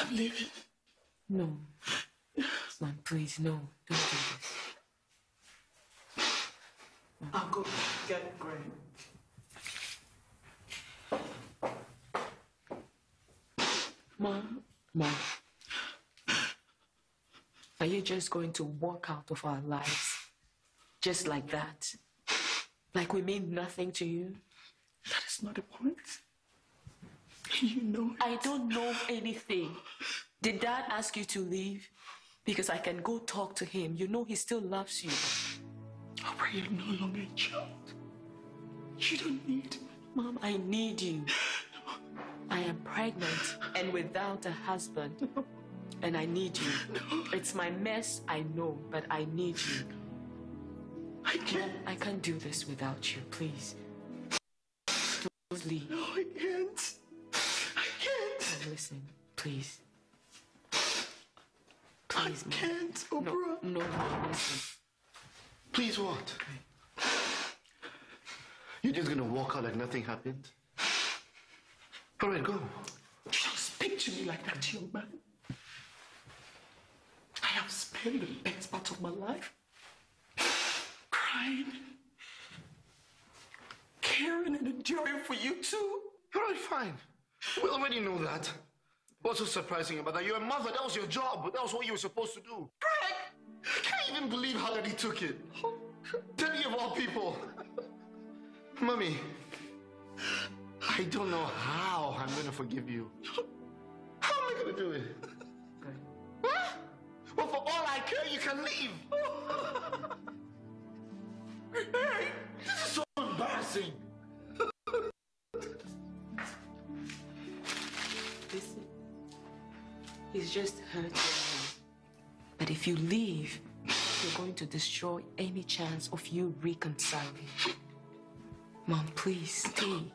I'm leaving. No. Mom, please, no. Don't do this. I'll go get Greg. Mom. Are you just going to walk out of our lives? Just like that? Like we mean nothing to you? That is not the point. You know it. I don't know anything. Did Dad ask you to leave? Because I can go talk to him. You know he still loves you. Oprah, you're no longer a child. You don't need me. Mom, I need you. I am pregnant and without a husband. And I need you. It's my mess, I know, but I need you. I can't. Mom, I can't do this without you, please. Please leave. No, I can't. I can't. Mom, listen, please. Please, I can't, Oprah. No, Mom, listen. Please what? You're just gonna walk out like nothing happened? All right, go. You don't speak to me like that, young man. I have spent the best part of my life crying, caring, and enduring for you too. All right, fine. We already know that. What's so surprising about that? You're a mother. That was your job. That was what you were supposed to do. Greg! I can't even believe how that he took it. Daddy of all people. Mommy, I don't know how I'm going to forgive you. How am I going to do it? Good. What? Well, for all I care, you can leave. Hey, this is so embarrassing. Listen, he's just hurting you. But if you leave, you're going to destroy any chance of you reconciling. Mom, please stay.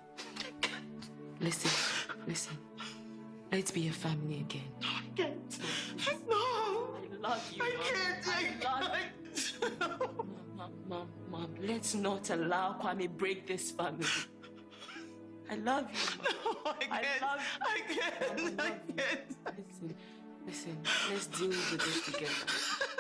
Listen. Let's be a family again. No, I can't. No. I love you. I can't. I love you. Mom, let's not allow Kwame break this family. I love you, Mom. No, I can't. Listen, let's deal with this together.